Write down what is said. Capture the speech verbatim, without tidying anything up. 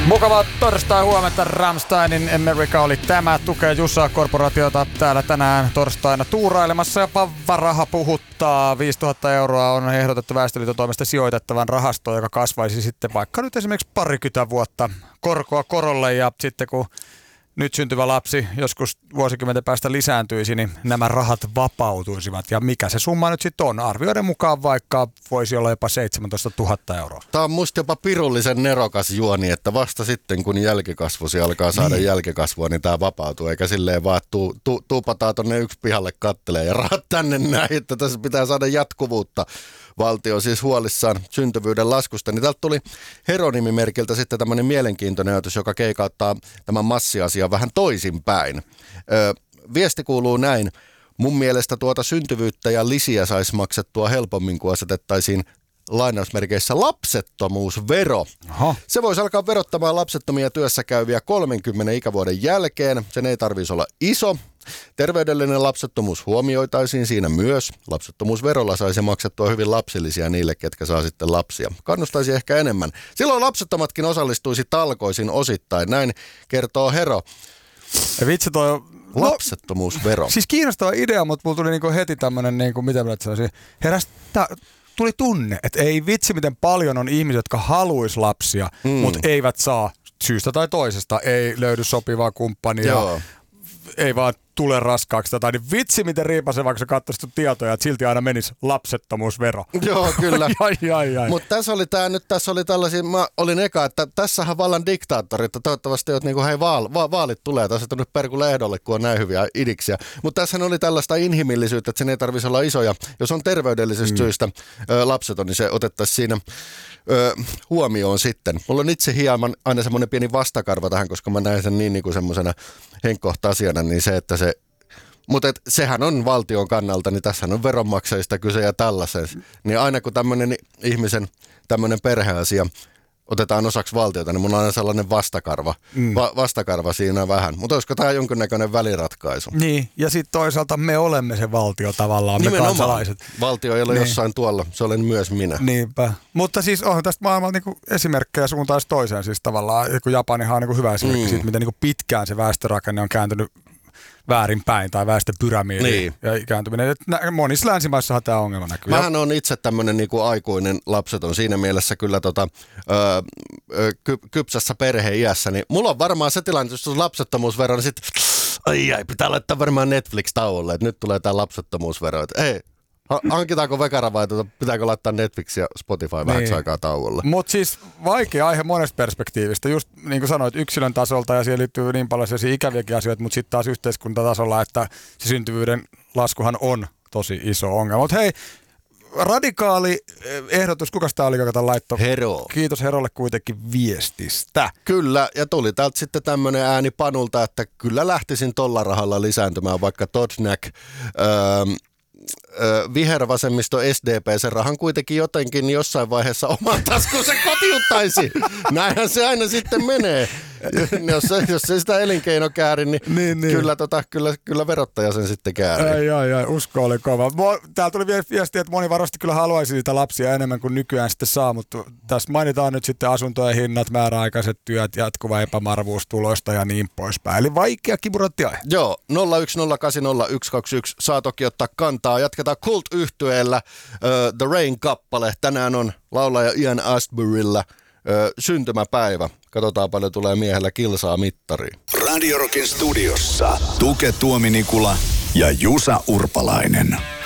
Mukavaa torstai huomenta. Rammsteinin America oli tämä. Tukee Jussa-korporaatiota täällä tänään torstaina tuurailemassa. Ja varaha puhuttaa. viisituhatta euroa on ehdotettu Väestöliiton toimesta sijoitettavan rahastoon, joka kasvaisi sitten vaikka nyt esimerkiksi parikymmentä vuotta korkoa korolle. Ja sitten kun nyt syntyvä lapsi joskus vuosikymmenten päästä lisääntyisi, niin nämä rahat vapautuisivat. Ja mikä se summa nyt sitten on? Arvioiden mukaan vaikka voisi olla jopa seitsemäntoista tuhatta euroa. Tämä on musta jopa pirullisen nerokas juoni, että vasta sitten kun jälkikasvusi alkaa saada niin. jälkikasvua, niin tämä vapautuu. Eikä silleen vaan tu, tu, tuupataan tonne yksi pihalle kattelee ja rahat tänne näin, että tässä pitää saada jatkuvuutta. Valtio on siis huolissaan syntyvyyden laskusta. Niin täältä tuli Hero-nimimerkiltä sitten tämmöinen mielenkiintoinen ajatus, joka keikauttaa tämän massiasian vähän toisinpäin. Öö, viesti kuuluu näin. Mun mielestä tuota syntyvyyttä ja lisiä saisi maksettua helpommin, kun asetettaisiin lainausmerkeissä lapsettomuusvero. Aha. Se voisi alkaa verottamaan lapsettomia työssä käyviä kolmenkymmenen ikävuoden jälkeen. Sen ei tarvitsisi olla iso. Terveydellinen lapsettomuus huomioitaisiin siinä myös. Lapsettomuusverolla saisi maksettua hyvin lapsillisia niille, ketkä saa sitten lapsia. Kannustaisi ehkä enemmän. Silloin lapsettomatkin osallistuisi talkoisiin osittain. Näin kertoo Hero. Ja vitsi toi lapsettomuusvero. No, siis kiinnostava idea, mutta mulla tuli niinku heti tämmönen, niinku, mitä mä sanoisin, heräs, tää, tuli tunne, että ei vitsi miten paljon on ihmisiä, jotka haluais lapsia, mm. mutta eivät saa syystä tai toisesta. Ei löydy sopivaa kumppania. Joo. Ei vaan tule raskaaksi tätä, niin vitsi miten riipasevaksi sä katsoisit tietoja, että silti aina menisi lapsettomuusvero. Joo, kyllä. ai, ai, ai. Mutta tässä oli tää nyt, tässä oli tällaisia, mä olin eka, että tässähän vallan diktaattorit, että toivottavasti oot niinku, hei vaal, va, vaalit tulee, tässä on nyt perkulle ehdolle, kun on näin hyviä idiksiä. Mutta tässähän oli tällaista inhimillisyyttä, että sen ei tarvitsisi olla isoja. Jos on terveydellisistä mm. syistä ö, lapseton, niin se otettaisiin siinä ö, huomioon sitten. Mulla on itse hieman aina semmoinen pieni vastakarva tähän, koska mä näen sen niin, niin kuin semmoisena henkkohta asiana, niin se, että se mutta sehän on valtion kannalta, niin tässä on veronmaksajista kyse ja tällaisen. Niin aina kun tämmöinen ihmisen tämmöinen perheasia otetaan osaksi valtiota, niin mun on aina sellainen vastakarva, mm. Va- vastakarva siinä vähän. Mutta olisiko tämä jonkinnäköinen väliratkaisu? Niin, ja sitten toisaalta me olemme se valtio tavallaan, me kansalaiset. Valtio ei ole niin. Jossain tuolla, se olen myös minä. Niinpä. Mutta siis on tästä maailmalla niinku esimerkkejä suuntaan toiseen siis tavallaan. Kun Japanihan on niinku hyvä esimerkki mm. siitä, miten niinku pitkään se väestörakenne on kääntynyt väärinpäin tai väestöpyramidi niin. Ja ikääntyminen. Monissa länsimaissahan tämä ongelma näkyy. Mähän on itse tämmöinen niinku aikuinen lapseton siinä mielessä kyllä tota, öö, ky- kypsässä perheiässä, niin mulla on varmaan se tilanne, jos on lapsettomuusvero, niin sitten ai ai, pitää laittaa varmaan Netflix tauolle, että nyt tulee tämä lapsettomuusvero. Että ei, hankitaanko vekara vai tuota, pitääkö laittaa Netflix ja Spotify vähäksi niin. aikaa tauolle? Mutta siis vaikea aihe monesta perspektiivistä. Just niin kuin sanoit, yksilön tasolta ja siihen liittyy niin paljon sellaisia ikäviäkin asioita, mutta sitten taas yhteiskuntatasolla, että se syntyvyyden laskuhan on tosi iso ongelma. Mutta hei, radikaali ehdotus, kuka sitä oli, joka tämän laittoi? Hero. Kiitos Herolle kuitenkin viestistä. Kyllä, ja tuli täältä sitten tämmöinen ääni Panulta, että kyllä lähtisin tolla rahalla lisääntymään, vaikka Todnak öö, vihervasemmisto S D P sen rahan kuitenkin jotenkin jossain vaiheessa oman taskunsa kotiuttaisi. Näinhän se aina sitten menee. jos, se, jos se sitä elinkeino kääri, niin, niin, niin. Kyllä, tota, kyllä, kyllä verottaja sen sitten kääri. Ai, ai, ai, usko oli kova. Täällä tuli vielä viestiä, että moni varmasti kyllä haluaisi niitä lapsia enemmän kuin nykyään sitten saa, mutta tässä mainitaan nyt sitten asuntojen hinnat, määräaikaiset työt, jatkuva epävarmuus tuloista ja niin poispäin. Eli vaikea kimuratti aihe. Joo, nolla yksi nolla kahdeksan nolla yksi kaksi yksi saa toki ottaa kantaa. Jatketaan Cult-yhtyeellä uh, The Rain-kappale. Tänään on laulaja Ian Astburylla uh, syntymäpäivä. Katsotaan paljon tulee miehellä kilsaa mittariin. Radio Rockin studiossa Tuke Tuominikula ja Jusa Urpalainen.